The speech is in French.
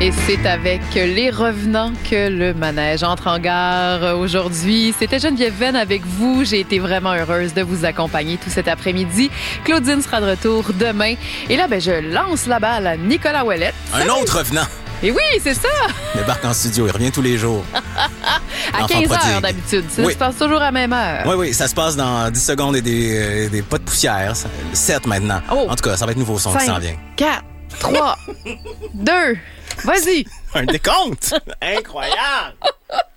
Et c'est avec les revenants que le manège entre en gare aujourd'hui. C'était Geneviève Venn avec vous. J'ai été vraiment heureuse de vous accompagner tout cet après-midi. Claudine sera de retour demain. Et là, je lance la balle à Nicolas Ouellette. Un autre revenant. Et oui, c'est ça! Il débarque en studio, il revient tous les jours. À 15h d'habitude. Ça se passe toujours à la même heure. Oui, ça se passe dans 10 secondes et des pas de poussière. 7 maintenant. Oh. En tout cas, ça va être nouveau son qui s'en vient. 4, 3, 2, vas-y! Un décompte! Incroyable!